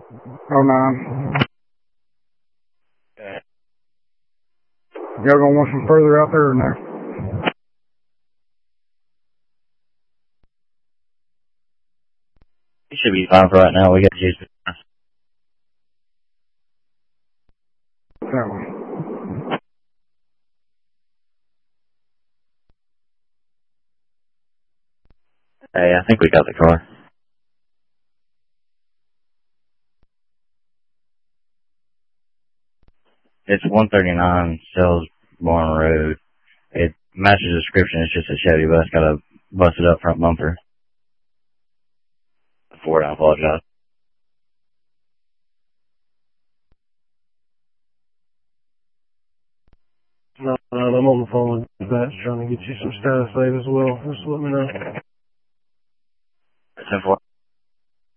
09. Okay. Y'all gonna want some further out there or no? You should be fine for right now. We got to use it. That one. Hey, I think we got the car. It's 139 Salisbury Road. It matches the description. It's just a Chevy bus. Got a busted up front bumper. Ford, I apologize. No, I'm on the phone with that, trying to get you some status data as well. Just let me know. 10-4.